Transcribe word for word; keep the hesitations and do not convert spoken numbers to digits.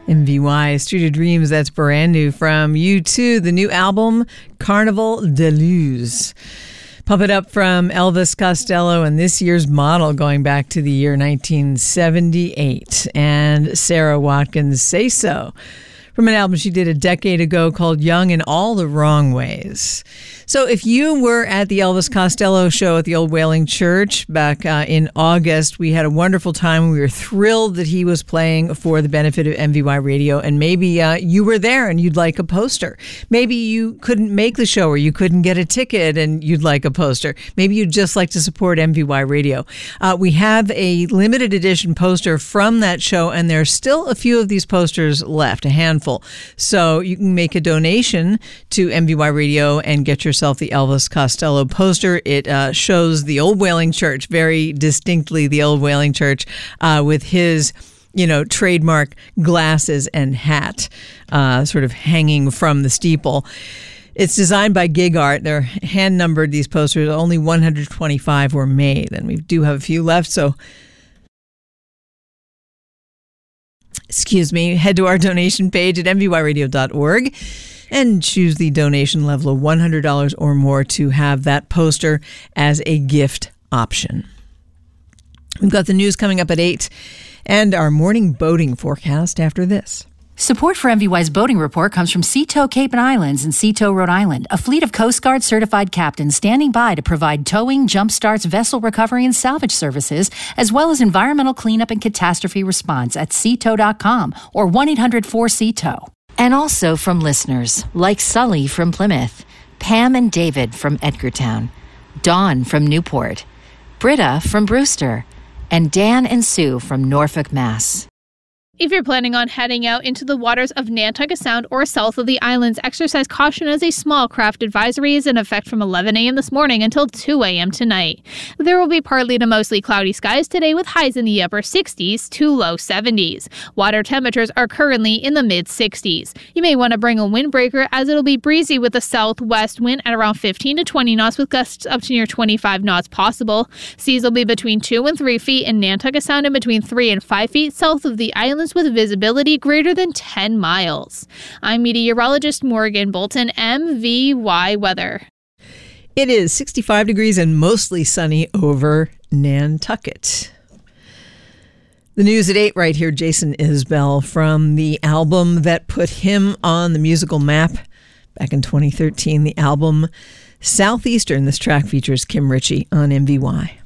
M V Y, Street of Dreams, that's brand new from U two, the new album, Carnival de Luz. Pump It Up from Elvis Costello and this year's Model going back to the year nineteen seventy-eight. And Sarah Watkins, Say So, from an album she did a decade ago called Young in All the Wrong Ways. So if you were at the Elvis Costello show at the Old Whaling Church back uh, in August, we had a wonderful time. We were thrilled that he was playing for the benefit of M V Y Radio, and maybe uh, you were there and you'd like a poster. Maybe you couldn't make the show or you couldn't get a ticket and you'd like a poster. Maybe you'd just like to support M V Y Radio. Uh, we have a limited edition poster from that show, and there's still a few of these posters left, a handful. So you can make a donation to M V Y Radio and get yourself the Elvis Costello poster. It uh, shows the Old Whaling Church, very distinctly the Old Whaling Church, uh, with his, you know, trademark glasses and hat uh, sort of hanging from the steeple. It's designed by Gig Art. They're hand-numbered, these posters. Only one hundred twenty-five were made, and we do have a few left, so excuse me, head to our donation page at m v y radio dot org and choose the donation level of one hundred dollars or more to have that poster as a gift option. We've got the news coming up at eight and our morning boating forecast after this. Support for M V Y's boating report comes from Sea-Tow Cape and Islands in Sea-Tow, Rhode Island, a fleet of Coast Guard certified captains standing by to provide towing, jump starts, vessel recovery, and salvage services, as well as environmental cleanup and catastrophe response at sea tow dot com or one eight hundred four C E T O. And also from listeners like Sully from Plymouth, Pam and David from Edgartown, Dawn from Newport, Britta from Brewster, and Dan and Sue from Norfolk, Mass. If you're planning on heading out into the waters of Nantucket Sound or south of the islands, exercise caution as a small craft advisory is in effect from eleven a.m. this morning until two a.m. tonight. There will be partly to mostly cloudy skies today with highs in the upper sixties to low seventies. Water temperatures are currently in the mid sixties. You may want to bring a windbreaker as it'll be breezy with a southwest wind at around fifteen to twenty knots with gusts up to near twenty-five knots possible. Seas will be between two and three feet in Nantucket Sound and between three and five feet south of the islands with visibility greater than ten miles. I'm meteorologist Morgan Bolton, M V Y Weather. It is sixty-five degrees and mostly sunny over Nantucket. The news at eight right here, Jason Isbell from the album that put him on the musical map back in twenty thirteen, the album Southeastern. This track features Kim Ritchie on M V Y.